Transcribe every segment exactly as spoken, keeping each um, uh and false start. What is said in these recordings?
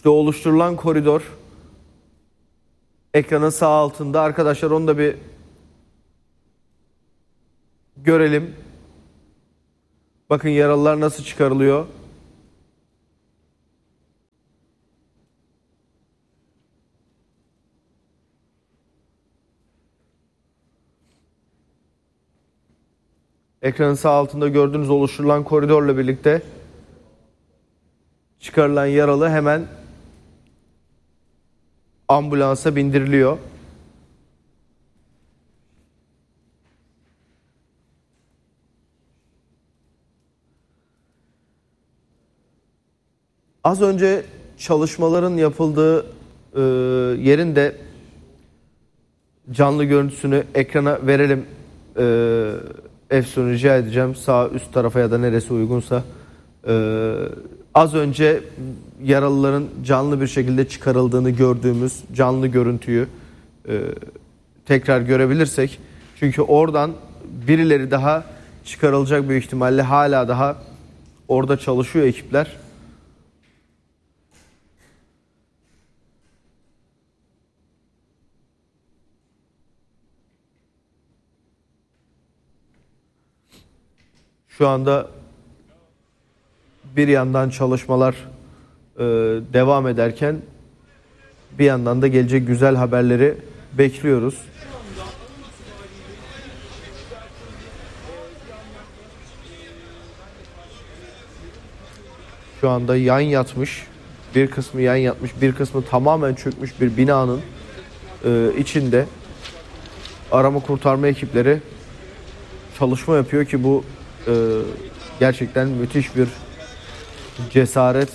İşte oluşturulan koridor ekranın sağ altında. Arkadaşlar onu da bir görelim. Bakın yaralılar nasıl çıkarılıyor. Ekranın sağ altında gördüğünüz oluşturulan koridorla birlikte çıkarılan yaralı hemen ambulansa bindiriliyor. Az önce çalışmaların yapıldığı e, yerin de canlı görüntüsünü ekrana verelim. E, Efsun rica edeceğim. Sağ üst tarafa ya da neresi uygunsa. E, az önce yaralıların canlı bir şekilde çıkarıldığını gördüğümüz canlı görüntüyü e, tekrar görebilirsek. Çünkü oradan birileri daha çıkarılacak büyük ihtimalle. Hala daha orada çalışıyor ekipler. Şu anda bir yandan çalışmalar e, devam ederken bir yandan da gelecek güzel haberleri bekliyoruz. Şu anda yan yatmış, bir kısmı yan yatmış, bir kısmı tamamen çökmüş bir binanın e, içinde arama kurtarma ekipleri çalışma yapıyor ki bu e, gerçekten müthiş bir cesaret,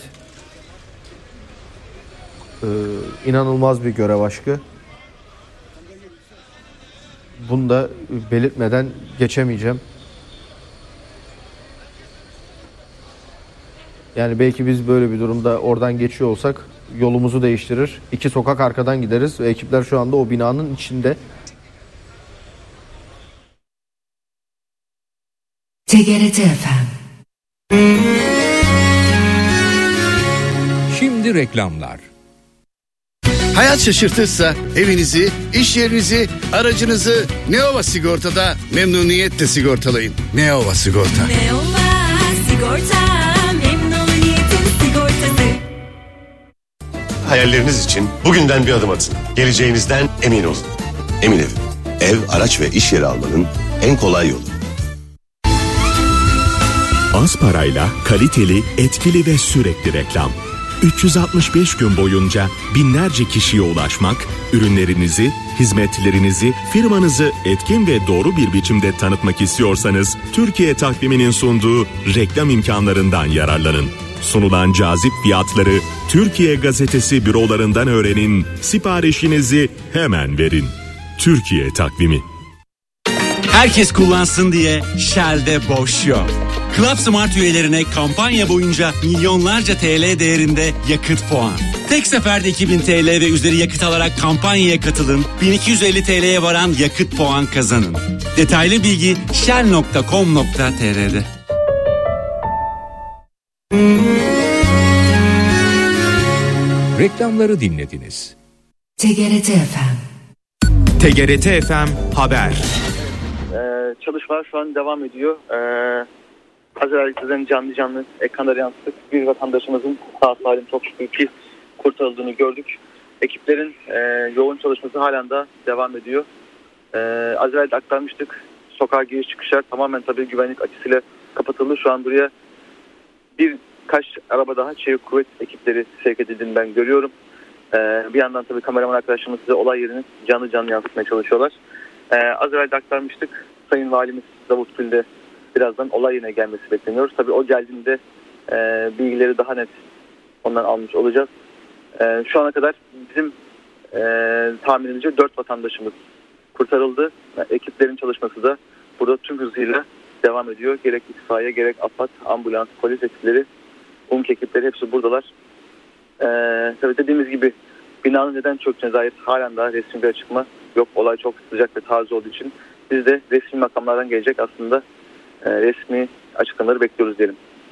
e, inanılmaz bir görev aşkı. Bunu da belirtmeden geçemeyeceğim. Yani belki biz böyle bir durumda oradan geçiyor olsak yolumuzu değiştirir, iki sokak arkadan gideriz ve ekipler şu anda o binanın içinde. T G R T F M. Şimdi reklamlar. Hayat şaşırtırsa evinizi, iş yerinizi, aracınızı Neova Sigorta'da memnuniyetle sigortalayın. Neova Sigorta. Neova Sigorta, memnuniyetin sigortası. Hayalleriniz için bugünden bir adım atın. Geleceğinizden emin olun. Emin Ev. Ev, araç ve iş yeri almanın en kolay yolu. Az parayla kaliteli, etkili ve sürekli reklam. üç yüz altmış beş gün boyunca binlerce kişiye ulaşmak, ürünlerinizi, hizmetlerinizi, firmanızı etkin ve doğru bir biçimde tanıtmak istiyorsanız Türkiye Takvimi'nin sunduğu reklam imkanlarından yararlanın. Sunulan cazip fiyatları Türkiye Gazetesi bürolarından öğrenin, siparişinizi hemen verin. Türkiye Takvimi. Herkes kullansın diye Shell'de boş yok. Club Smart üyelerine kampanya boyunca milyonlarca T L değerinde yakıt puan. Tek seferde iki bin T L ve üzeri yakıt alarak kampanyaya katılın. bin iki yüz elli T L'ye varan yakıt puan kazanın. Detaylı bilgi shell nokta com nokta t r'de. Reklamları dinlediniz. T G R T F M. T G R T F M Haber. Ee, çalışmalar şu an devam ediyor. Ee, Azerbaycan'ın canlı canlı ekranlara yansıttık. Bir vatandaşımızın sağ salim çok şükür ki kurtarıldığını gördük. Ekiplerin e, yoğun çalışması halen de devam ediyor. Ee, Azerbaycan'da aktarmıştık. Sokağa giriş çıkışlar tamamen tabii güvenlik açısıyla kapatıldı. Şu an buraya birkaç araba daha çevik kuvvet ekipleri sevk edildiğini ben görüyorum. Ee, bir yandan tabii kameraman arkadaşlarımız size olay yerini canlı canlı yansıtmaya çalışıyorlar. Ee, az evvel de aktarmıştık. Sayın Valimiz Davutgül'de birazdan olay yerine gelmesi bekleniyor. Tabii o geldiğinde e, bilgileri daha net ondan almış olacağız. E, şu ana kadar bizim e, tahminimizce dört vatandaşımız kurtarıldı. Yani ekiplerin çalışması da burada tüm hızıyla devam ediyor. Gerek itfaiye, gerek AFAD, ambulans, polis ekipleri, UMK ekipleri hepsi buradalar. E, tabii dediğimiz gibi binanın neden çöktüğüne dair halen daha resmi bir açıklama yok. Olay çok sıcak ve taze olduğu için biz de resmi makamlardan gelecek aslında e, resmi açıklamaları bekliyoruz diyelim.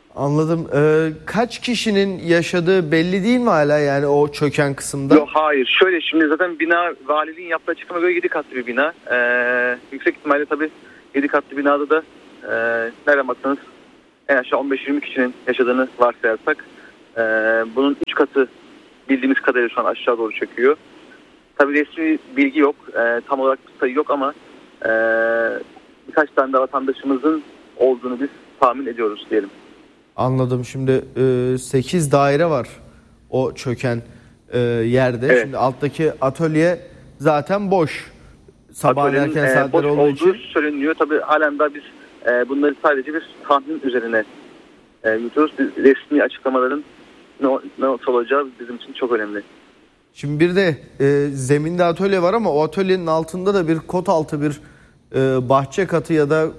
Anladım. Ee, kaç kişinin yaşadığı belli değil mi hala, yani o çöken kısımda? Yok, hayır. Şöyle, şimdi zaten bina valiliğin yaptığı açıklama göre yedi katlı bir bina. Ee, yüksek ihtimalle tabii yedi katlı binada da e, nereden baksanız en aşağı on beş yirmi kişinin yaşadığını varsayarsak e, bunun üç katı bildiğimiz kadarıyla şu an aşağı doğru çöküyor. Tabii resmi bilgi yok. E, tam olarak bir sayı yok ama e, birkaç tane de vatandaşımızın olduğunu biz tahmin ediyoruz diyelim. Anladım. Şimdi e, sekiz daire var o çöken e, yerde. Evet. Şimdi alttaki atölye zaten boş. Sabah erken e, saatler boş olduğu için. söyleniyor. Tabii halen daha biz e, bunları sadece bir tahmin üzerine e, yutuyoruz. Resmi açıklamaların ne, ne olacağı bizim için çok önemli. Şimdi bir de e, zeminde atölye var ama o atölyenin altında da bir kot altı bir e, bahçe katı ya da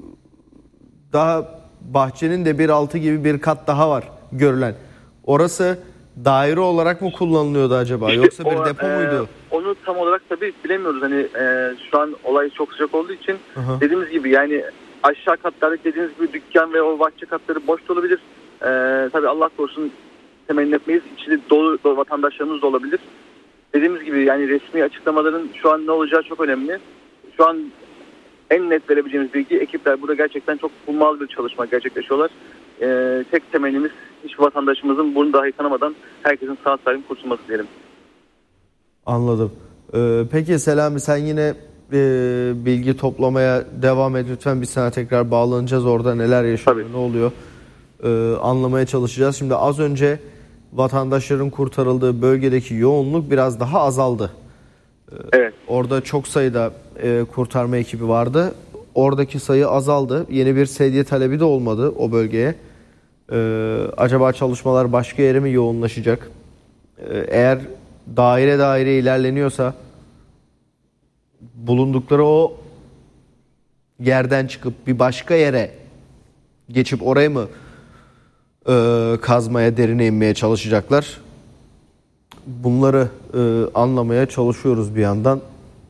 daha bahçenin de bir altı gibi bir kat daha var görülen. Orası daire olarak mı kullanılıyordu acaba? İşte Yoksa bir o, depo e, muydu? Onu tam olarak tabii bilemiyoruz. Hani e, şu an olay çok sıcak olduğu için Aha. dediğimiz gibi yani aşağı katlardaki dediğiniz gibi dükkan ve o bahçe katları boş da olabilir. E, tabii Allah korusun temenni etmeyiz. İçinde dolu, dolu vatandaşlarımız da olabilir. Dediğimiz gibi yani resmi açıklamaların şu an ne olacağı çok önemli. Şu an en net verebileceğimiz bilgi, ekipler burada gerçekten çok hummalı bir çalışma gerçekleşiyorlar. Ee, tek temennimiz hiçbir vatandaşımızın bunu dahi tanımadan herkesin sağ salim kurtulması diyelim. Anladım. Ee, peki Selami, sen yine e, bilgi toplamaya devam et lütfen. Biz sana tekrar bağlanacağız, orada neler yaşanıyor, Tabii. ne oluyor ee, anlamaya çalışacağız. Şimdi az önce vatandaşların kurtarıldığı bölgedeki yoğunluk biraz daha azaldı. Ee, evet. Orada çok sayıda e, kurtarma ekibi vardı. Oradaki sayı azaldı. Yeni bir sedye talebi de olmadı o bölgeye. Ee, acaba çalışmalar başka yere mi yoğunlaşacak? Ee, eğer daire daire ilerleniyorsa bulundukları o yerden çıkıp bir başka yere geçip orayı mı e, kazmaya, derine inmeye çalışacaklar? Bunları e, anlamaya çalışıyoruz bir yandan.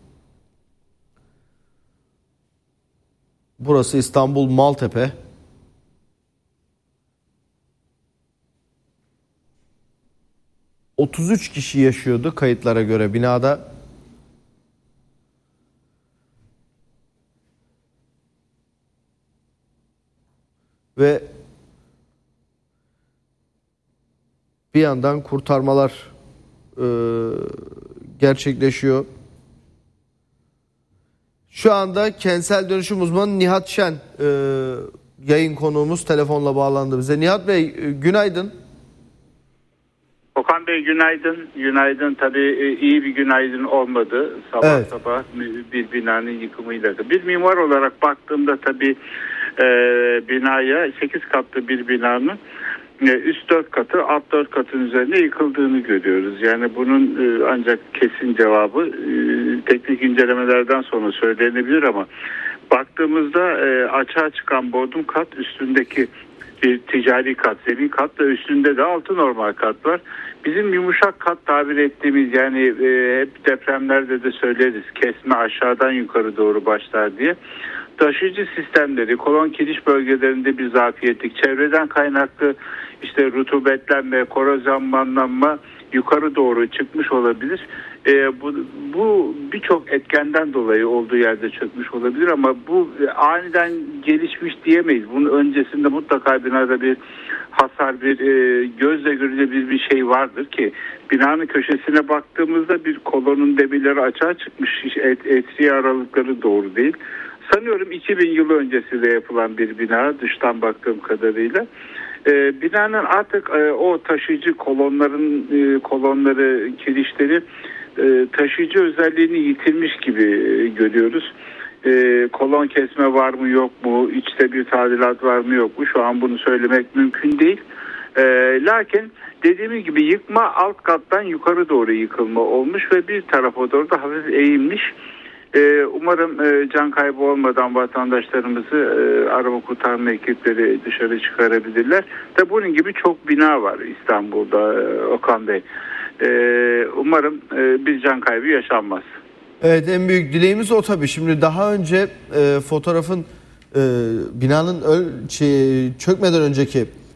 Burası İstanbul Maltepe. otuz üç kişi yaşıyordu kayıtlara göre binada. Ve bir yandan kurtarmalar e, gerçekleşiyor. Şu anda kentsel dönüşüm uzmanı Nihat Şen e, yayın konuğumuz, telefonla bağlandı bize. Nihat Bey, e, günaydın. Okan Bey günaydın. Günaydın. Tabii iyi bir günaydın olmadı. Sabah evet. sabah bir binanın yıkımıyla. Bir mimar olarak baktığımda tabii e, binaya sekiz katlı bir binanın üst dört katı alt dört katın üzerine yıkıldığını görüyoruz. Yani bunun e, ancak kesin cevabı e, teknik incelemelerden sonra söylenebilir ama baktığımızda e, açığa çıkan bodrum kat, üstündeki bir ticari kat, zemin kat ve üstünde de altı normal kat var. Bizim yumuşak kat tabir ettiğimiz, yani e, hep depremlerde de söyleriz, kesme aşağıdan yukarı doğru başlar diye. Taşıyıcı sistemleri, kolon kiriş bölgelerinde bir zafiyetlik, çevreden kaynaklı işte rutubetlenme, korozyanlanma yukarı doğru çıkmış olabilir. E, bu bu birçok etkenden dolayı olduğu yerde çökmüş olabilir ama bu e, aniden gelişmiş diyemeyiz. Bunun öncesinde mutlaka binada bir hasar, bir e, gözle görülebilir bir şey vardır ki binanın köşesine baktığımızda bir kolonun demirleri açığa çıkmış, et, etriği aralıkları doğru değil. Sanıyorum iki bin yıl öncesinde yapılan bir bina dıştan baktığım kadarıyla. E, binanın artık e, o taşıyıcı kolonların e, kolonları, kirişleri e, taşıyıcı özelliğini yitirmiş gibi e, görüyoruz. E, kolon kesme var mı yok mu, içte bir tadilat var mı yok mu, şu an bunu söylemek mümkün değil. E, lakin dediğimiz gibi yıkma alt kattan yukarı doğru yıkılma olmuş ve bir tarafa doğru da hafif eğilmiş. Ee, umarım e, can kaybı olmadan vatandaşlarımızı e, arama kurtarma ekipleri dışarı çıkarabilirler. Tabi bunun gibi çok bina var İstanbul'da e, Okan Bey. E, umarım e, bir can kaybı yaşanmaz. Evet, en büyük dileğimiz o tabii. Şimdi daha önce e, fotoğrafın e, binanın öl, şey, çökmeden önceki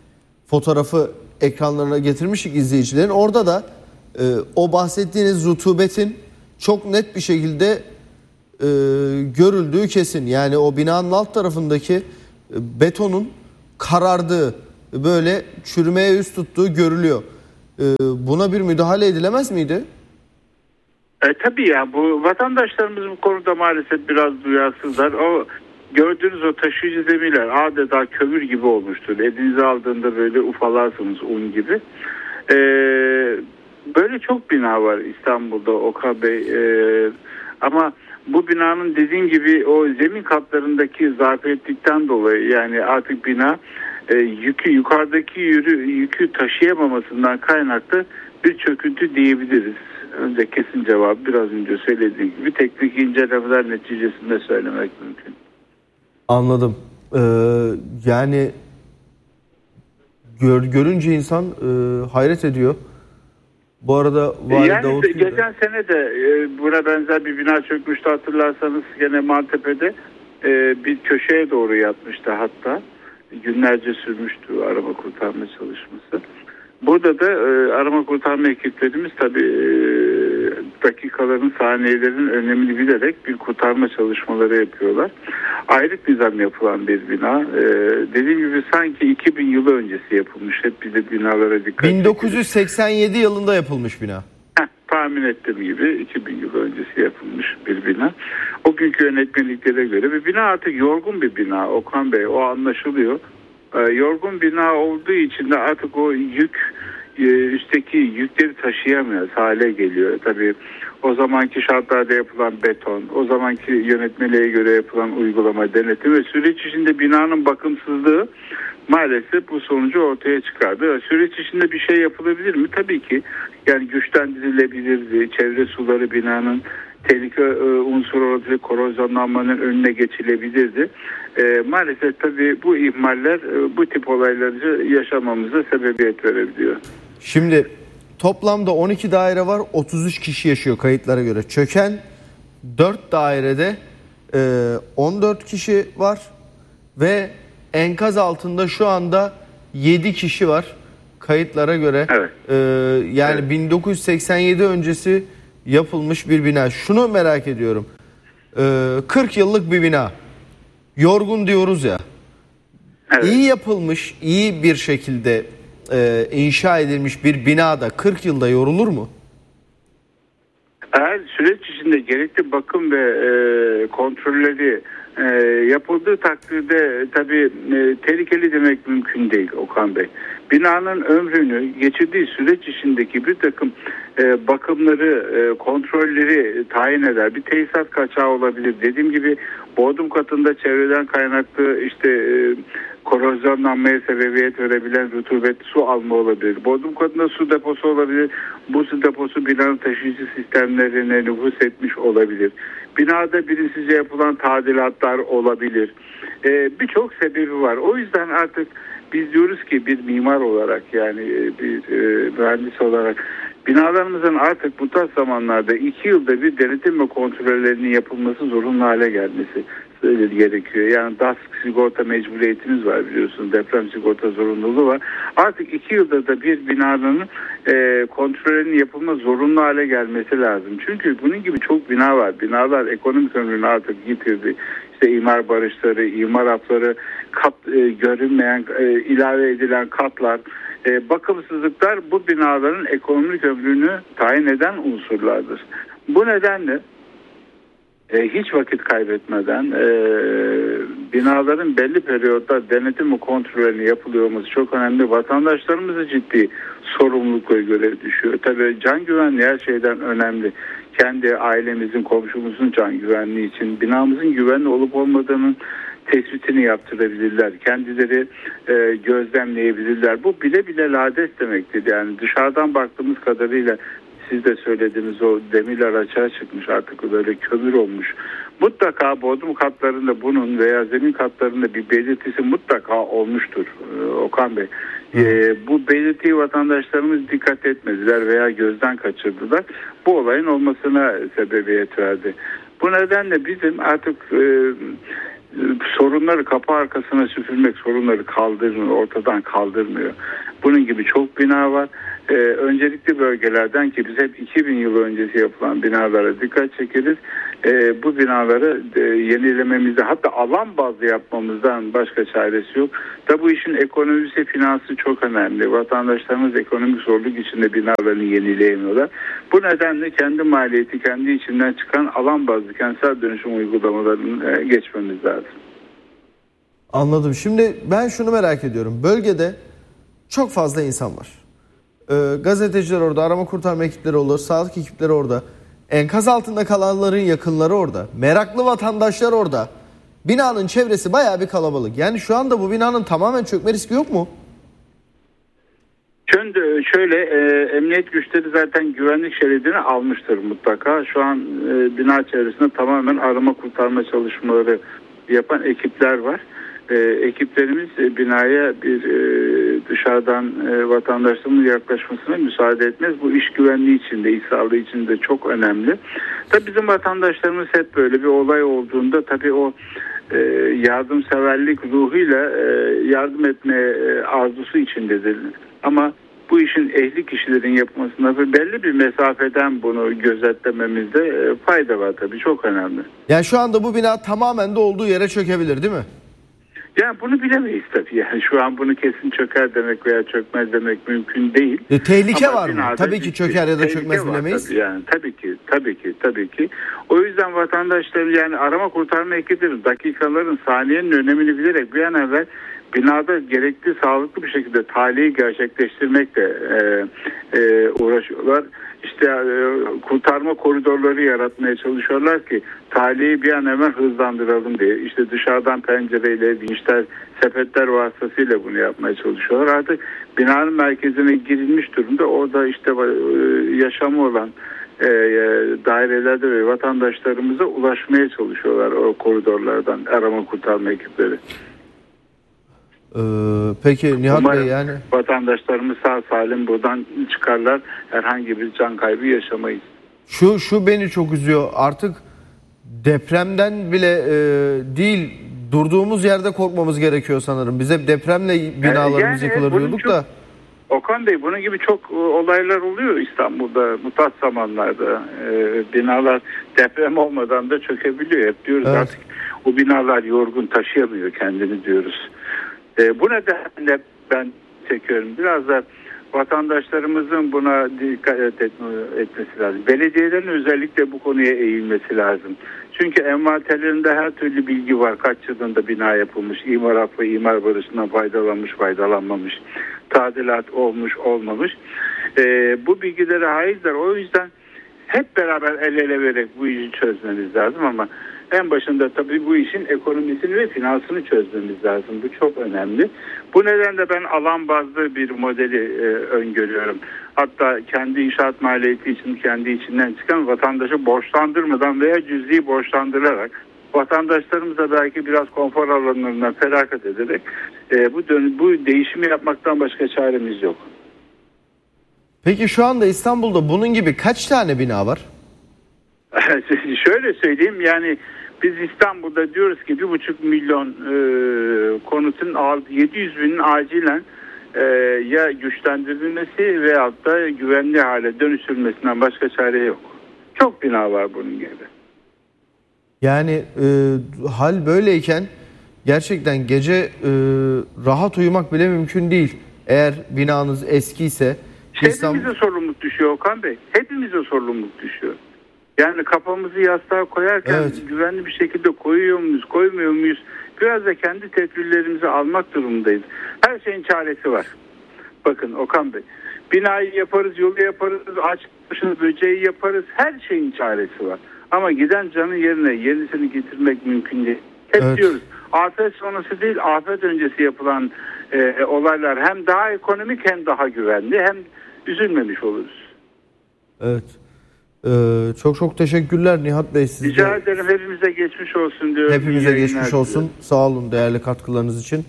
fotoğrafı ekranlarına getirmiştik izleyicilerin. Orada da e, o bahsettiğiniz rutubetin çok net bir şekilde e, görüldüğü kesin. Yani o binanın alt tarafındaki e, betonun karardığı, böyle çürümeye yüz tuttuğu görülüyor. E, buna bir müdahale edilemez miydi? E, tabii ya, bu vatandaşlarımız bu konuda maalesef biraz duyarsızlar. O gördüğünüz o taşıyıcı zeminler adeta kömür gibi olmuştur. Elinize aldığında böyle ufalarsınız un gibi. E, böyle çok bina var İstanbul'da Okan Bey. E, ama bu binanın dediğim gibi o zemin katlarındaki zafiyetlikten dolayı, yani artık bina e, yükü yukarıdaki yürü, yükü taşıyamamasından kaynaklı bir çöküntü diyebiliriz. Önce kesin cevabı biraz önce söylediğim gibi teknik incelemeler neticesinde söylemek mümkün. Anladım. Ee, yani gör, görünce insan e, hayret ediyor. Bu arada Vali yani Davut geçen de... sene de e, buna benzer bir bina çökmüştü, hatırlarsanız gene Maltepe'de e, bir köşeye doğru yatmıştı hatta. Günlerce sürmüştü arama kurtarma çalışması. Burada da e, arama kurtarma ekiplerimiz tabii e, dakikaların, saniyelerin önemini bilerek bir kurtarma çalışmaları yapıyorlar. Ayrık nizam yapılan bir bina. E, dediğim gibi sanki iki bin yılı öncesi yapılmış. Hep bize binalara dikkat bin dokuz yüz seksen yedi yılında yapılmış bina. Heh, tahmin ettiğim gibi iki bin yıl öncesi yapılmış bir bina. O günkü yönetmeliklere göre bir bina artık yorgun bir bina Okan Bey, o anlaşılıyor. Yorgun bina olduğu için de artık o yük, üstteki yükleri taşıyamıyor hale geliyor. Tabii o zamanki şartlarda yapılan beton, o zamanki yönetmeliğe göre yapılan uygulama, denetim ve süreç içinde binanın bakımsızlığı maalesef bu sonucu ortaya çıkardı. Süreç içinde bir şey yapılabilir mi? Tabii ki. Yani güçlendirilebilirdi. Çevre suları binanın tehlike e, unsuru olabilir, korozyonlanmanın önüne geçilebilirdi. E, maalesef tabii bu ihmaller e, bu tip olayları yaşamamıza sebebiyet verebiliyor. Şimdi toplamda on iki daire var, otuz üç kişi yaşıyor kayıtlara göre. Çöken dört dairede e, on dört kişi var ve enkaz altında şu anda yedi kişi var kayıtlara göre. Evet. E, yani evet. bin dokuz yüz seksen yedi öncesi yapılmış bir bina. Şunu merak ediyorum. Ee, kırk yıllık bir bina. Yorgun diyoruz ya. Evet. İyi yapılmış, iyi bir şekilde e, inşa edilmiş bir binada kırk yılda yorulur mu? Eğer süreç içinde gerekli bakım ve e, kontrolleri e, yapıldığı takdirde tabii e, tehlikeli demek mümkün değil Okan Bey. Binanın ömrünü, geçirdiği süreç içindeki bir takım e, bakımları, e, kontrolleri tayin eder. Bir tesisat kaçağı olabilir. Dediğim gibi bodrum katında çevreden kaynaklı işte e, korozyonlanmaya sebebiyet verebilen rutubet su alma olabilir. Bodrum katında su deposu olabilir. Bu su deposu binanın taşıyıcı sistemlerine nüfuz etmiş olabilir. Binada bilinçsizce yapılan tadilatlar olabilir. E, birçok sebebi var. O yüzden artık biz diyoruz ki bir mimar olarak, yani bir e, mühendis olarak binalarımızın artık bu tarz zamanlarda iki yılda bir denetim ve kontrollerinin yapılması zorunlu hale gelmesi gerekiyor. Yani D A S K sigorta mecburiyetimiz var, biliyorsunuz, deprem sigorta zorunluluğu var. Artık iki yılda da bir binanın e, kontrollerinin yapılma zorunlu hale gelmesi lazım. Çünkü bunun gibi çok bina var. Binalar ekonomik ömrünü artık yitirdi. İşte imar barışları, imar hapları, kat e, görünmeyen, e, ilave edilen katlar, e, bakımsızlıklar bu binaların ekonomik ömrünü tayin eden unsurlardır. Bu nedenle e, hiç vakit kaybetmeden e, binaların belli periyotta denetim ve kontrollerini yapılıyor olması çok önemli. Vatandaşlarımıza ciddi sorumluluk ve görev düşüyor. Tabii can güvenliği her şeyden önemli. Kendi ailemizin, komşumuzun can güvenliği için binamızın güvenli olup olmadığının tespitini yaptırabilirler. Kendileri e, gözlemleyebilirler. Bu bile bile lades demektir. Yani dışarıdan baktığımız kadarıyla siz de söylediğiniz o demirler açığa çıkmış, artık böyle kömür olmuş. Mutlaka bodrum katlarında bunun veya zemin katlarında bir belirtisi mutlaka olmuştur Okan Bey. Ee, bu belirtiyi vatandaşlarımız dikkat etmediler veya gözden kaçırdılar. Bu olayın olmasına sebebiyet verdi. Bu nedenle bizim artık e, sorunları kapı arkasına süpürmek sorunları kaldırmıyor, ortadan kaldırmıyor. Bunun gibi çok bina var. Ee, öncelikli bölgelerden ki biz hep iki bin yıl öncesi yapılan binalara dikkat çekeriz. Ee, bu binaları e, yenilememizde, hatta alan bazlı yapmamızdan başka çaresi yok. Da bu işin ekonomisi, finansı çok önemli. Vatandaşlarımız ekonomik zorluk içinde binalarını yenileyemiyorlar. Bu nedenle kendi maliyeti, kendi içinden çıkan alan bazlı kentsel dönüşüm uygulamalarını e, geçmemiz lazım. Anladım. Şimdi ben şunu merak ediyorum. Bölgede çok fazla insan var. Ee, gazeteciler orada, arama kurtarma ekipleri olur, sağlık ekipleri orada. Enkaz altında kalanların yakınları orada. Meraklı vatandaşlar orada. Binanın çevresi bayağı bir kalabalık. Yani şu anda bu binanın tamamen çökme riski yok mu? Şöyle, şöyle e, emniyet güçleri zaten güvenlik şeridini almıştır mutlaka. Şu an e, bina çevresinde tamamen arama kurtarma çalışmaları yapan ekipler var. E, ekiplerimiz e, binaya bir e, dışarıdan e, vatandaşların yaklaşmasına müsaade etmez. Bu iş güvenliği için de, iş sağlığı için de çok önemli. Tabii bizim vatandaşlarımız hep böyle bir olay olduğunda tabii o e, yardımseverlik ruhuyla e, yardım etme e, arzusu içindedir. Ama bu işin ehli kişilerin yapmasında ve belli bir mesafeden bunu gözetlememizde e, fayda var tabii, çok önemli. Yani şu anda bu bina tamamen de olduğu yere çökebilir değil mi? Yani bunu bilemeyiz tabii. Yani şu an bunu kesin çöker demek veya çökmez demek mümkün değil. E, tehlike ama var mı? Tabii ki çöker ya da çökmez bilemeyiz. Tabii, yani tabii ki, tabii ki, tabii ki. O yüzden vatandaşların, yani arama kurtarma ekiplerinin dakikaların, saniyenin önemini bilerek bir an evvel binada gerekli sağlıklı bir şekilde tahliyeyi gerçekleştirmekle e, e, uğraşıyorlar. İşte e, kurtarma koridorları yaratmaya çalışıyorlar ki tahliyeyi bir an hemen hızlandıralım diye. İşte dışarıdan pencereyle, vinçler, sepetler vasıtasıyla bunu yapmaya çalışıyorlar. Artık binanın merkezine girilmiş durumda. Orada işte e, yaşamı olan e, dairelerde ve vatandaşlarımıza ulaşmaya çalışıyorlar o koridorlardan arama kurtarma ekipleri. Ee, peki Nihat Umarım Bey, yani vatandaşlarımız sağ salim buradan çıkarlar, herhangi bir can kaybı yaşamayız. Şu şu beni çok üzüyor. Artık depremden bile e, değil, durduğumuz yerde korkmamız gerekiyor sanırım. Biz hep depremle binalarımız yani, yıkılır diyorduk çok, da. Okan Bey, bunun gibi çok olaylar oluyor İstanbul'da mutat zamanlarda. E, binalar deprem olmadan da çökebiliyor. Hep diyoruz evet. Artık o binalar yorgun, taşıyamıyor kendini diyoruz. E, bu nedenle ben çekiyorum. Biraz da vatandaşlarımızın buna dikkat etmesi lazım. Belediyelerin özellikle bu konuya eğilmesi lazım. Çünkü envanterlerinde her türlü bilgi var. Kaç yılında bina yapılmış, imar affı, imar barışından faydalanmış, faydalanmamış, tadilat olmuş, olmamış. E, bu bilgilere haizler. O yüzden hep beraber el ele vererek bu işi çözmemiz lazım ama en başında tabii bu işin ekonomisini ve finansını çözmemiz lazım. Bu çok önemli. Bu nedenle ben alan bazlı bir modeli e, öngörüyorum. Hatta kendi inşaat maliyeti için kendi içinden çıkan vatandaşı borçlandırmadan veya cüz'i borçlandırarak vatandaşlarımıza belki biraz konfor alanlarından feragat ederek e, bu, dön- bu değişimi yapmaktan başka çaremiz yok. Peki şu anda İstanbul'da bunun gibi kaç tane bina var? Şöyle söyleyeyim, yani biz İstanbul'da diyoruz ki bir buçuk milyon e, konutun yedi yüz binin acilen e, ya güçlendirilmesi veyahut da güvenli hale dönüştürülmesinden başka çare yok. Çok bina var bunun gibi. Yani e, hal böyleyken gerçekten gece e, rahat uyumak bile mümkün değil. Eğer binanız eskiyse. Hepimize İstanbul... sorumluluk düşüyor Okan Bey. Hepimize sorumluluk düşüyor. Yani kafamızı yastığa koyarken evet. güvenli bir şekilde koyuyor muyuz, koymuyor muyuz? Biraz da kendi tedbirlerimizi almak durumundayız. Her şeyin çaresi var. Bakın Okan Bey, binayı yaparız, yolu yaparız, ağaç başını, böceği yaparız. Her şeyin çaresi var. Ama giden canın yerine yenisini getirmek mümkün değil. Hep evet. diyoruz, afet sonrası değil, afet öncesi yapılan e, olaylar hem daha ekonomik hem daha güvenli, hem üzülmemiş oluruz. Evet. Ee, çok çok teşekkürler Nihat Bey. Siz Rica de... ederim, hepimize geçmiş olsun diyorum. Hepimize geçmiş olsun. Diyorum. Sağ olun değerli katkılarınız için.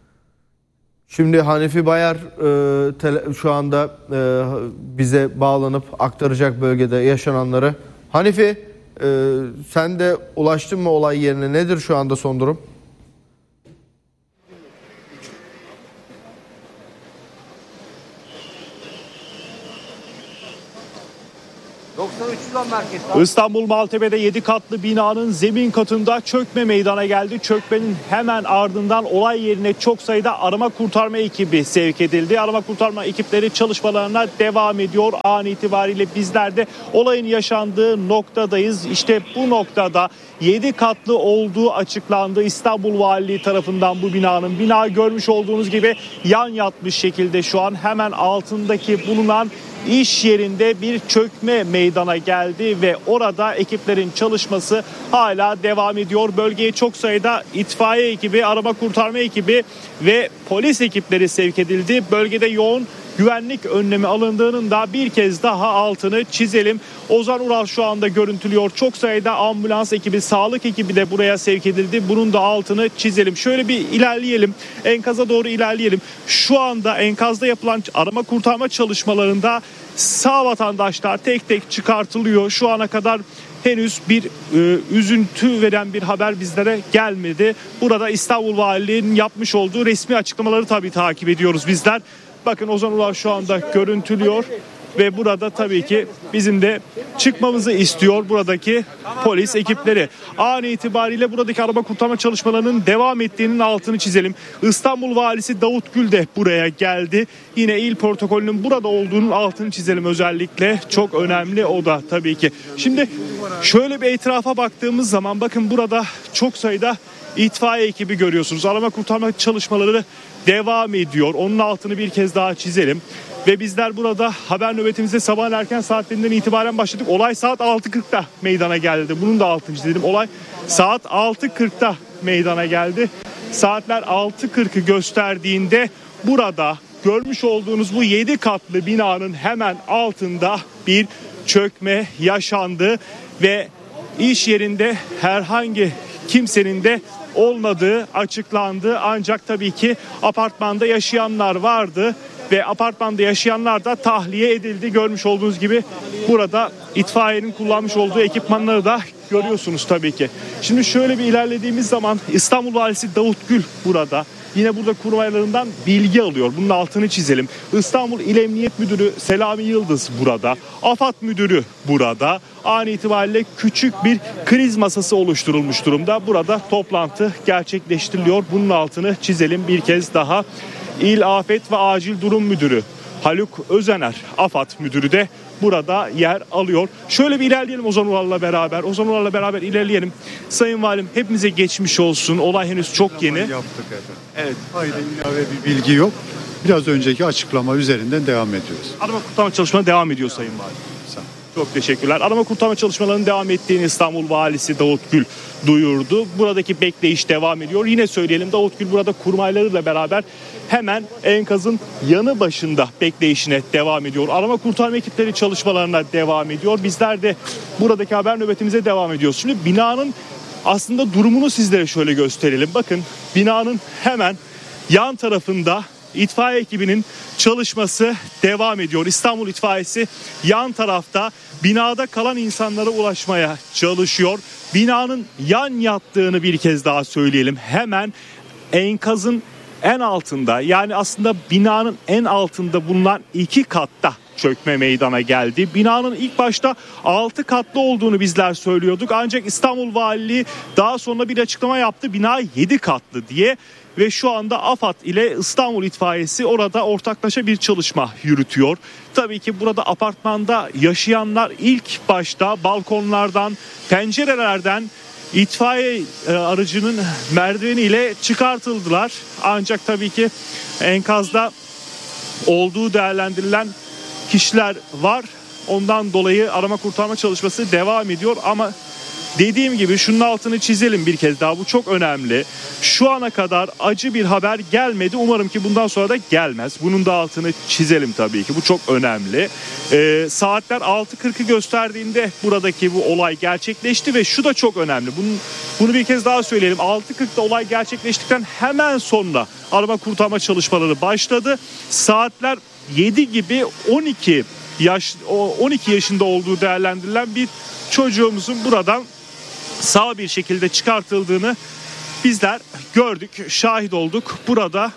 Şimdi Hanefi Bayar e, tele, şu anda e, bize bağlanıp aktaracak bölgede yaşananları. Hanefi, e, sen de ulaştın mı olay yerine? Nedir şu anda son durum? İstanbul Maltepe'de yedi katlı binanın zemin katında çökme meydana geldi. Çökmenin hemen ardından olay yerine çok sayıda arama kurtarma ekibi sevk edildi. Arama kurtarma ekipleri çalışmalarına devam ediyor. An itibariyle bizler de olayın yaşandığı noktadayız. İşte bu noktada yedi katlı olduğu açıklandı. İstanbul Valiliği tarafından bu binanın. Bina görmüş olduğunuz gibi yan yatmış şekilde şu an hemen altındaki bulunan İş yerinde bir çökme meydana geldi ve orada ekiplerin çalışması hala devam ediyor. Bölgeye çok sayıda itfaiye ekibi, arama kurtarma ekibi ve polis ekipleri sevk edildi. Bölgede yoğun güvenlik önlemi alındığının da bir kez daha altını çizelim. Ozan Ural şu anda görüntülüyor. Çok sayıda ambulans ekibi, sağlık ekibi de buraya sevk edildi. Bunun da altını çizelim. Şöyle bir ilerleyelim. Enkaza doğru ilerleyelim. Şu anda enkazda yapılan arama kurtarma çalışmalarında sağ vatandaşlar tek tek çıkartılıyor. Şu ana kadar henüz bir e, üzüntü veren bir haber bizlere gelmedi. Burada İstanbul Valiliği'nin yapmış olduğu resmi açıklamaları tabii takip ediyoruz bizler. Bakın Ozan Ural şu anda görüntülüyor ve burada tabii ki bizim de çıkmamızı istiyor buradaki polis ekipleri. An itibariyle buradaki arama kurtarma çalışmalarının devam ettiğinin altını çizelim. İstanbul Valisi Davut Gül de buraya geldi. Yine il protokolünün burada olduğunun altını çizelim özellikle. Çok önemli o da tabii ki. Şimdi şöyle bir etrafa baktığımız zaman bakın burada çok sayıda itfaiye ekibi görüyorsunuz. Arama kurtarma çalışmaları devam ediyor. Onun altını bir kez daha çizelim. Ve bizler burada haber nöbetimizde sabahın erken saatlerinden itibaren başladık. Olay saat altı kırkta meydana geldi. Bunun da altını çizelim. Olay saat altı kırkta meydana geldi. Saatler altı kırkı gösterdiğinde burada görmüş olduğunuz bu yedi katlı binanın hemen altında bir çökme yaşandı. Ve iş yerinde herhangi kimsenin de olmadığı açıklandı. Ancak tabii ki apartmanda yaşayanlar vardı ve apartmanda yaşayanlar da tahliye edildi. Görmüş olduğunuz gibi burada itfaiyenin kullanmış olduğu ekipmanları da görüyorsunuz tabii ki. Şimdi şöyle bir ilerlediğimiz zaman İstanbul Valisi Davut Gül burada. Yine burada kurmaylarından bilgi alıyor. Bunun altını çizelim. İstanbul İl Emniyet Müdürü Selami Yıldız burada. AFAD Müdürü burada. An itibariyle küçük bir kriz masası oluşturulmuş durumda. Burada toplantı gerçekleştiriliyor. Bunun altını çizelim bir kez daha. İl Afet ve Acil Durum Müdürü Haluk Özener, AFAD Müdürü de burada yer alıyor. Şöyle bir ilerleyelim Ozan Ural'la beraber. Ozan Ural'la beraber ilerleyelim. Sayın Valim hepimize geçmiş olsun. Olay henüz çok yeni. Yaptık efendim. Evet. Haydi ilave bir bilgi yok. Biraz önceki açıklama üzerinden devam ediyoruz. Arama kurtarma çalışmaları devam ediyor Sayın Valim. Çok teşekkürler. Arama kurtarma çalışmalarının devam ettiğini İstanbul Valisi Davut Gül duyurdu. Buradaki bekleyiş devam ediyor. Yine söyleyelim Davut Gül burada kurmaylarıyla beraber hemen enkazın yanı başında bekleyişine devam ediyor. Arama kurtarma ekipleri çalışmalarına devam ediyor. Bizler de buradaki haber nöbetimize devam ediyoruz. Şimdi binanın aslında durumunu sizlere şöyle gösterelim. Bakın binanın hemen yan tarafında İtfaiye ekibinin çalışması devam ediyor. İstanbul İtfaiyesi yan tarafta binada kalan insanlara ulaşmaya çalışıyor. Binanın yan yattığını bir kez daha söyleyelim. Hemen enkazın en altında, yani aslında binanın en altında bulunan iki katta çökme meydana geldi. Binanın ilk başta altı katlı olduğunu bizler söylüyorduk. Ancak İstanbul Valiliği daha sonra bir açıklama yaptı. Bina yedi katlı diye. Ve şu anda AFAD ile İstanbul İtfaiyesi orada ortaklaşa bir çalışma yürütüyor. Tabii ki burada apartmanda yaşayanlar ilk başta balkonlardan, pencerelerden itfaiye aracının merdiveniyle çıkartıldılar. Ancak tabii ki enkazda olduğu değerlendirilen kişiler var. Ondan dolayı arama kurtarma çalışması devam ediyor ama dediğim gibi şunun altını çizelim bir kez daha. Bu çok önemli. Şu ana kadar acı bir haber gelmedi. Umarım ki bundan sonra da gelmez. Bunun da altını çizelim tabii ki. Bu çok önemli. Ee, saatler altı kırkı gösterdiğinde buradaki bu olay gerçekleşti ve şu da çok önemli. Bunun, bunu bir kez daha söyleyelim. altı kırkta olay gerçekleştikten hemen sonra arama kurtarma çalışmaları başladı. Saatler yedi gibi on iki yaş on iki yaşında olduğu değerlendirilen bir çocuğumuzun buradan sağ bir şekilde çıkartıldığını bizler gördük, şahit olduk. Burada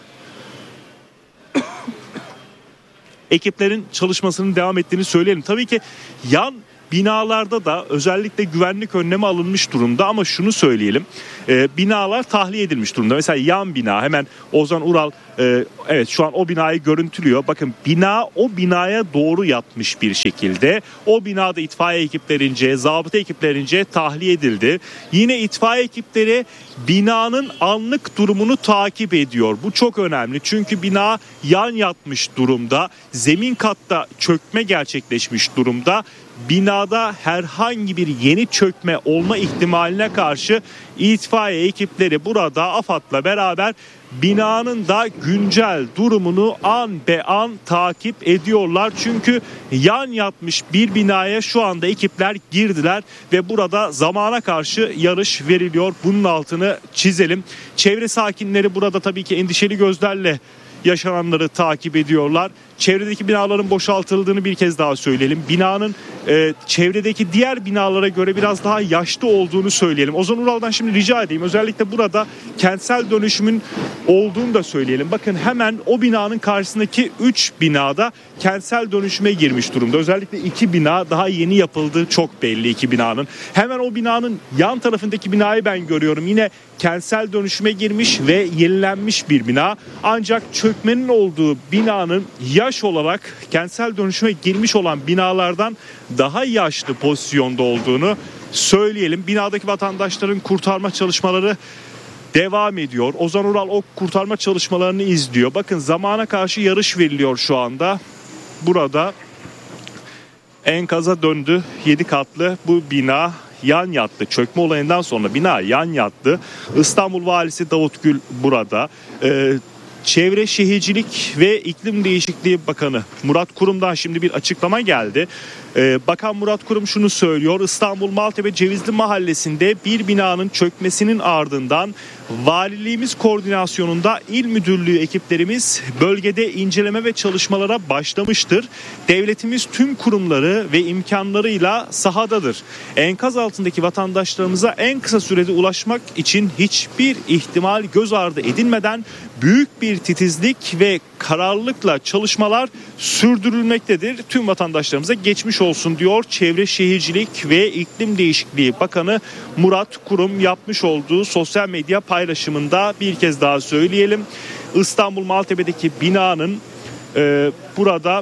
ekiplerin çalışmasının devam ettiğini söyleyelim. Tabii ki yan binalarda da özellikle güvenlik önlemi alınmış durumda ama şunu söyleyelim. E, binalar tahliye edilmiş durumda. Mesela yan bina hemen Ozan Ural e, evet şu an o binayı görüntülüyor. Bakın bina o binaya doğru yatmış bir şekilde. O binada itfaiye ekiplerince, zabıta ekiplerince tahliye edildi. Yine itfaiye ekipleri binanın anlık durumunu takip ediyor. Bu çok önemli çünkü bina yan yatmış durumda. Zemin katta çökme gerçekleşmiş durumda. Binada herhangi bir yeni çökme olma ihtimaline karşı itfaiye ekipleri burada AFAD'la beraber binanın da güncel durumunu an be an takip ediyorlar. Çünkü yan yatmış bir binaya şu anda ekipler girdiler ve burada zamana karşı yarış veriliyor. Bunun altını çizelim. Çevre sakinleri burada tabii ki endişeli gözlerle yaşananları takip ediyorlar. Çevredeki binaların boşaltıldığını bir kez daha söyleyelim. Binanın e, çevredeki diğer binalara göre biraz daha yaşlı olduğunu söyleyelim. Ozan Ural'dan şimdi rica edeyim. Özellikle burada kentsel dönüşümün olduğunu da söyleyelim. Bakın hemen o binanın karşısındaki üç binada kentsel dönüşüme girmiş durumda. Özellikle iki bina daha yeni yapıldığı çok belli iki binanın. Hemen o binanın yan tarafındaki binayı ben görüyorum. Yine kentsel dönüşüme girmiş ve yenilenmiş bir bina. Ancak çökmenin olduğu binanın yaş olarak kentsel dönüşüme girmiş olan binalardan daha yaşlı pozisyonda olduğunu söyleyelim. Binadaki vatandaşların kurtarma çalışmaları devam ediyor. Ozan Ural o kurtarma çalışmalarını izliyor. Bakın zamana karşı yarış veriliyor şu anda. Burada enkaza döndü. yedi katlı bu bina yan yattı. Çökme olayından sonra bina yan yattı. İstanbul Valisi Davut Gül burada. Ee, Çevre Şehircilik ve İklim Değişikliği Bakanı Murat Kurum'dan şimdi bir açıklama geldi. Ee, Bakan Murat Kurum şunu söylüyor. İstanbul Maltepe Cevizli Mahallesi'nde bir binanın çökmesinin ardından valiliğimiz koordinasyonunda il müdürlüğü ekiplerimiz bölgede inceleme ve çalışmalara başlamıştır. Devletimiz tüm kurumları ve imkanlarıyla sahadadır. Enkaz altındaki vatandaşlarımıza en kısa sürede ulaşmak için hiçbir ihtimal göz ardı edilmeden büyük bir titizlik ve kararlılıkla çalışmalar sürdürülmektedir. Tüm vatandaşlarımıza geçmiş olsun diyor Çevre Şehircilik ve İklim Değişikliği Bakanı Murat Kurum yapmış olduğu sosyal medya paylaşımında bir kez daha söyleyelim. İstanbul Maltepe'deki binanın e, burada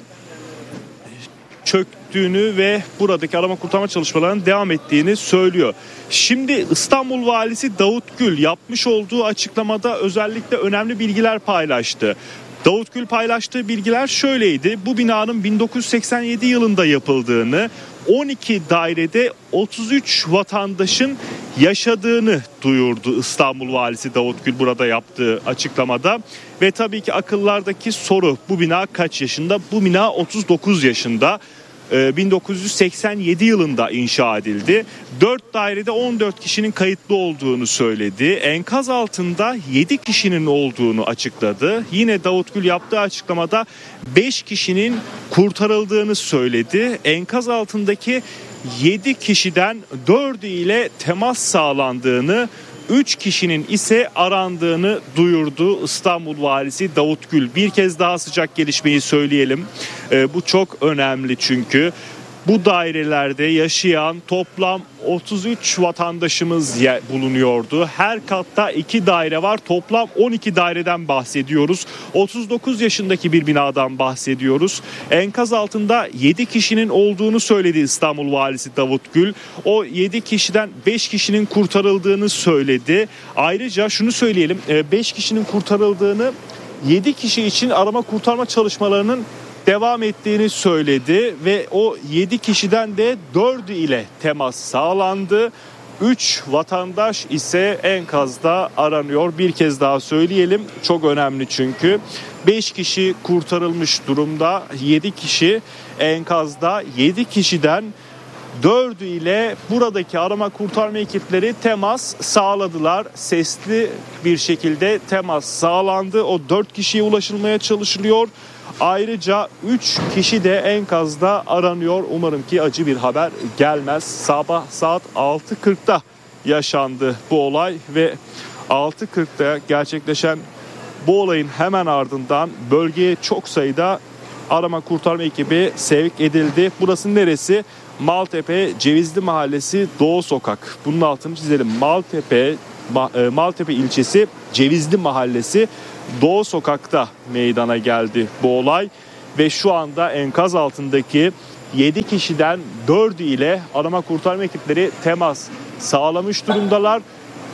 çöktüğünü ve buradaki arama kurtarma çalışmalarının devam ettiğini söylüyor. Şimdi İstanbul Valisi Davut Gül yapmış olduğu açıklamada özellikle önemli bilgiler paylaştı. Davut Gül paylaştığı bilgiler şöyleydi. Bu binanın bin dokuz yüz seksen yedi yılında yapıldığını, on iki dairede otuz üç vatandaşın yaşadığını duyurdu İstanbul Valisi Davut Gül burada yaptığı açıklamada. Ve tabii ki akıllardaki soru, bu bina kaç yaşında? Bu bina otuz dokuz yaşında. bin dokuz yüz seksen yedi yılında inşa edildi. dört dairede on dört kişinin kayıtlı olduğunu söyledi. Enkaz altında yedi kişinin olduğunu açıkladı. Yine Davut Gül yaptığı açıklamada beş kişinin kurtarıldığını söyledi. Enkaz altındaki yedi kişiden dördü ile temas sağlandığını, üç kişinin ise arandığını duyurdu İstanbul Valisi Davut Gül. Bir kez daha sıcak gelişmeyi söyleyelim. Ee, bu çok önemli çünkü bu dairelerde yaşayan toplam otuz üç vatandaşımız bulunuyordu. Her katta iki daire var. Toplam on iki daireden bahsediyoruz. otuz dokuz yaşındaki bir binadan bahsediyoruz. Enkaz altında yedi kişinin olduğunu söyledi İstanbul Valisi Davut Gül. O yedi kişiden beş kişinin kurtarıldığını söyledi. Ayrıca şunu söyleyelim. beş kişinin kurtarıldığını, yedi kişi için arama kurtarma çalışmalarının devam ettiğini söyledi ve o yedi kişiden de dördü ile temas sağlandı. üç vatandaş ise enkazda aranıyor. Bir kez daha söyleyelim. Çok önemli çünkü. beş kişi kurtarılmış durumda. yedi kişi enkazda. yedi kişiden dördü ile buradaki arama kurtarma ekipleri temas sağladılar. Sesli bir şekilde temas sağlandı. O dört kişiye ulaşılmaya çalışılıyor. Ayrıca üç kişi de enkazda aranıyor. Umarım ki acı bir haber gelmez. Sabah saat altı kırkta yaşandı bu olay ve altı kırkta gerçekleşen bu olayın hemen ardından bölgeye çok sayıda arama kurtarma ekibi sevk edildi. Burası neresi? Maltepe Cevizli Mahallesi Doğu Sokak. Bunun altını çizelim. Maltepe Maltepe ilçesi Cevizli Mahallesi Doğu Sokak'ta meydana geldi bu olay ve şu anda enkaz altındaki yedi kişiden dördü ile arama kurtarma ekipleri temas sağlamış durumdalar.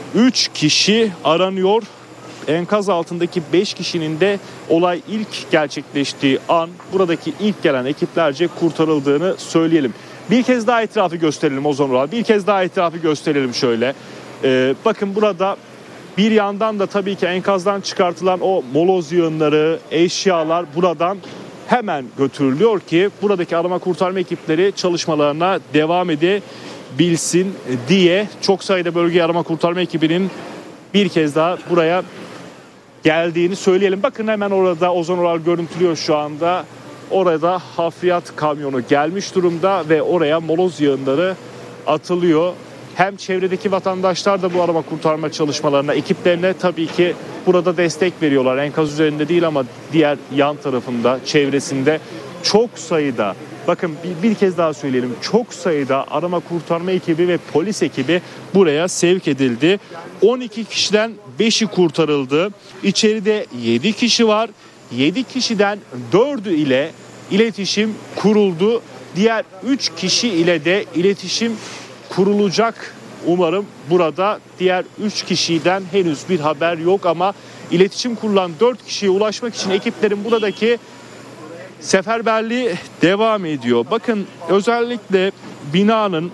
üç kişi aranıyor. Enkaz altındaki beş kişinin de olay ilk gerçekleştiği an buradaki ilk gelen ekiplerce kurtarıldığını söyleyelim. Bir kez daha etrafı gösterelim Ozan Ural. Bir kez daha etrafı gösterelim şöyle. Ee, bakın burada bir yandan da tabii ki enkazdan çıkartılan o moloz yığınları, eşyalar buradan hemen götürülüyor ki buradaki arama kurtarma ekipleri çalışmalarına devam edebilsin diye. Çok sayıda bölge arama kurtarma ekibinin bir kez daha buraya geldiğini söyleyelim. Bakın hemen orada Ozan Ural görüntülüyor şu anda. Orada hafriyat kamyonu gelmiş durumda ve oraya moloz yığınları atılıyor. Hem çevredeki vatandaşlar da bu arama kurtarma çalışmalarına, ekiplerine tabii ki burada destek veriyorlar. Enkaz üzerinde değil ama diğer yan tarafında, çevresinde çok sayıda, bakın bir, bir kez daha söyleyelim, çok sayıda arama kurtarma ekibi ve polis ekibi buraya sevk edildi. on iki kişiden beşi kurtarıldı. İçeride yedi kişi var. yedi kişiden dördü ile iletişim kuruldu. Diğer üç kişi ile de iletişim kurulacak. Umarım burada diğer üç kişiden henüz bir haber yok ama iletişim kurulan dört kişiye ulaşmak için ekiplerin buradaki seferberliği devam ediyor. Bakın özellikle binanın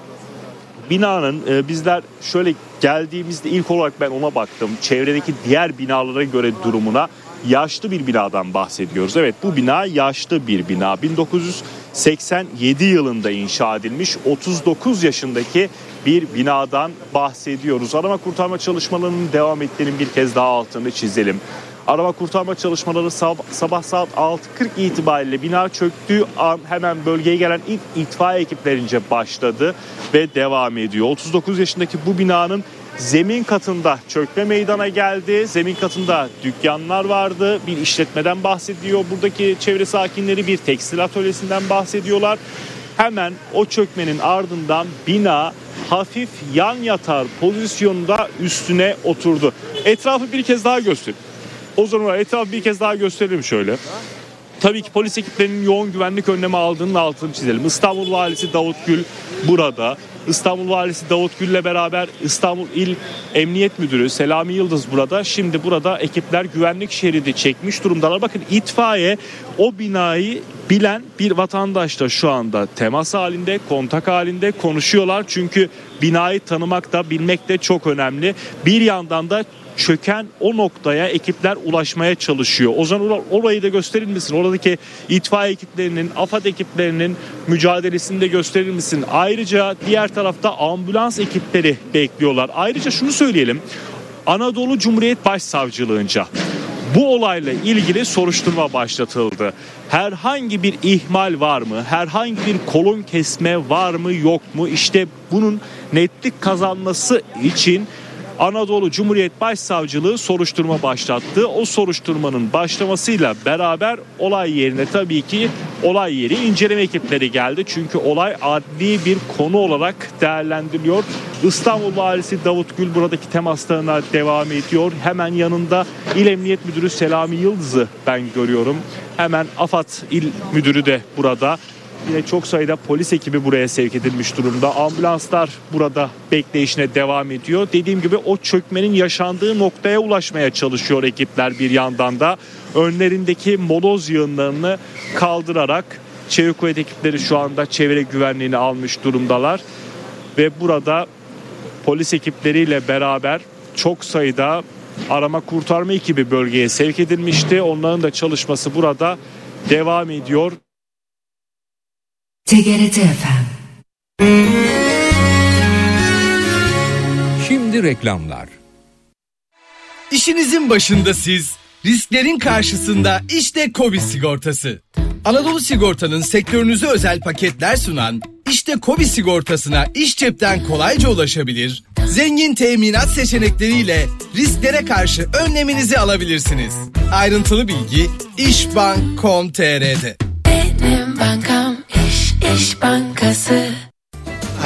binanın e, bizler şöyle geldiğimizde ilk olarak ben ona baktım. Çevredeki diğer binalara göre durumuna, yaşlı bir binadan bahsediyoruz. Evet, bu bina yaşlı bir bina. bin dokuz yüz seksen yedi yılında inşa edilmiş otuz dokuz yaşındaki bir binadan bahsediyoruz. Arama kurtarma çalışmalarının devam ettiğinin bir kez daha altını çizelim. Arama kurtarma çalışmaları sab- sabah saat altı kırk itibariyle bina çöktüğü an hemen bölgeye gelen ilk itfaiye ekiplerince başladı ve devam ediyor. otuz dokuz yaşındaki bu binanın zemin katında çökme meydana geldi. Zemin katında dükkanlar vardı. Bir işletmeden bahsediyor. Buradaki çevre sakinleri bir tekstil atölyesinden bahsediyorlar. Hemen o çökmenin ardından bina hafif yan yatar pozisyonda üstüne oturdu. Etrafı bir kez daha göstereyim. O zaman etrafı bir kez daha gösterelim şöyle. Tabii ki polis ekiplerinin yoğun güvenlik önlemi aldığının altını çizelim. İstanbul Valisi Davut Gül burada. İstanbul Valisi Davut Gül'le beraber İstanbul İl Emniyet Müdürü Selami Yıldız burada. Şimdi burada ekipler güvenlik şeridi çekmiş durumdalar. Bakın itfaiye o binayı bilen bir vatandaşla şu anda temas halinde, kontak halinde konuşuyorlar. Çünkü binayı tanımak da bilmek de çok önemli. Bir yandan da çöken o noktaya ekipler ulaşmaya çalışıyor. O zaman orayı da gösterir misin? Oradaki itfaiye ekiplerinin, AFAD ekiplerinin mücadelesini de gösterir misin? Ayrıca diğer tarafta ambulans ekipleri bekliyorlar. Ayrıca şunu söyleyelim. Anadolu Cumhuriyet Başsavcılığınca bu olayla ilgili soruşturma başlatıldı. Herhangi bir ihmal var mı? Herhangi bir kolon kesme var mı, yok mu? İşte bunun netlik kazanması için Anadolu Cumhuriyet Başsavcılığı soruşturma başlattı. O soruşturmanın başlamasıyla beraber olay yerine tabii ki olay yeri inceleme ekipleri geldi. Çünkü olay adli bir konu olarak değerlendiriliyor. İstanbul Valisi Davut Gül buradaki temaslarına devam ediyor. Hemen yanında İl Emniyet Müdürü Selami Yıldız'ı ben görüyorum. Hemen AFAD İl Müdürü de burada. Yine çok sayıda polis ekibi buraya sevk edilmiş durumda. Ambulanslar burada bekleyişine devam ediyor. Dediğim gibi o çökmenin yaşandığı noktaya ulaşmaya çalışıyor ekipler bir yandan da. Önlerindeki moloz yığınlarını kaldırarak Çevik Kuvvet ekipleri şu anda çevre güvenliğini almış durumdalar. Ve burada polis ekipleriyle beraber çok sayıda arama kurtarma ekibi bölgeye sevk edilmişti. Onların da çalışması burada devam ediyor. T G R T F M. Şimdi reklamlar. İşinizin başında siz, risklerin karşısında işte KOBİ sigortası. Anadolu Sigorta'nın sektörünüze özel paketler sunan işte KOBİ sigortasına iş cepten kolayca ulaşabilir, zengin teminat seçenekleriyle risklere karşı önleminizi alabilirsiniz. Ayrıntılı bilgi işbank nokta com nokta tr'de.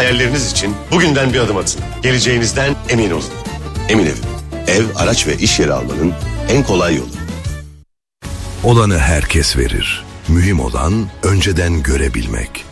hayalleriniz için bugünden bir adım atın. Geleceğinizden emin olun. Emin Ev. Ev, araç ve iş yeri almanın en kolay yolu. Olanı herkes verir. Mühim olan önceden görebilmek.